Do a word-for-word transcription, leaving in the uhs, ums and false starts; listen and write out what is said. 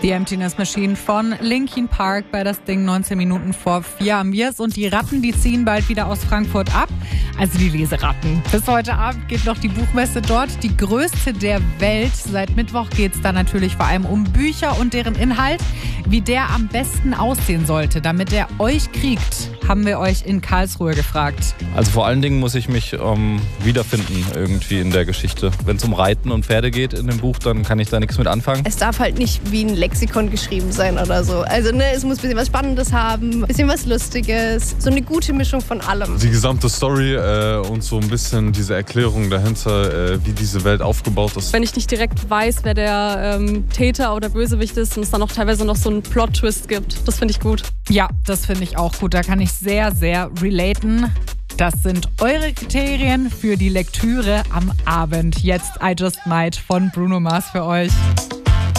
The Emptiness Machine von Linkin Park bei das Ding neunzehn Minuten vor vier haben wir es. Und die Ratten, die ziehen bald wieder aus Frankfurt ab. Also die Leseratten. Bis heute Abend geht noch die Buchmesse dort. Die größte der Welt. Seit Mittwoch geht es da natürlich vor allem um Bücher und deren Inhalt. Wie der am besten aussehen sollte, damit er euch kriegt, haben wir euch in Karlsruhe gefragt. Also vor allen Dingen muss ich mich ähm, wiederfinden irgendwie in der Geschichte. Wenn es um Reiten und Pferde geht in dem Buch, dann kann ich da nichts mit anfangen. Es darf halt nicht wie ein Lexikon geschrieben sein oder so. Also ne, es muss ein bisschen was Spannendes haben, ein bisschen was Lustiges. So eine gute Mischung von allem. Die gesamte Story äh, und so ein bisschen diese Erklärung dahinter, äh, wie diese Welt aufgebaut ist. Wenn ich nicht direkt weiß, wer der ähm, Täter oder Bösewicht ist und es dann auch teilweise noch so einen Plot-Twist gibt. Das finde ich gut. Ja, das finde ich auch gut. Da kann ich sehr, sehr relaten. Das sind eure Kriterien für die Lektüre am Abend. Jetzt I Just Might von Bruno Mars für euch.